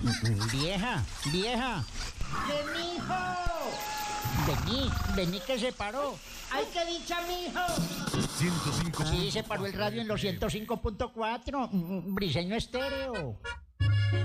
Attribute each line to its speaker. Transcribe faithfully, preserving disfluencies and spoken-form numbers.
Speaker 1: Vieja, vieja.
Speaker 2: ¡De mijo!
Speaker 1: Vení, vení que se paró.
Speaker 2: ¡Ay, qué dicha, mijo!
Speaker 3: ciento cinco.
Speaker 1: Sí, se paró el radio en los ciento cinco punto cuatro. Briseño Estéreo.